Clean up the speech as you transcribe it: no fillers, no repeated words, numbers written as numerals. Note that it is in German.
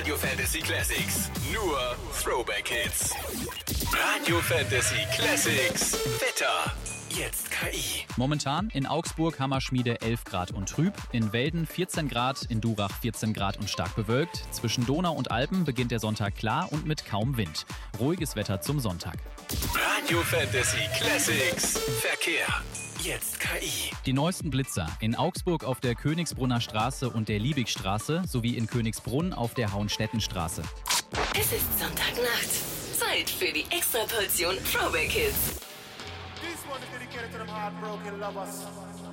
Radio Fantasy Classics. Nur Throwback Hits. Radio Fantasy Classics. Wetter. Jetzt KI. Momentan in Augsburg Hammerschmiede 11 Grad und trüb, in Welden 14 Grad, in Durach 14 Grad und stark bewölkt. Zwischen Donau und Alpen beginnt der Sonntag klar und mit kaum Wind. Ruhiges Wetter zum Sonntag. Radio Fantasy Classics. Verkehr. Jetzt KI. Die neuesten Blitzer in Augsburg auf der Königsbrunner Straße und der Liebigstraße sowie in Königsbrunn auf der Hauenstettenstraße. Es ist Sonntagnacht. Zeit für die Extraportion Throwback Hits. This one is dedicated to them heartbroken lovers.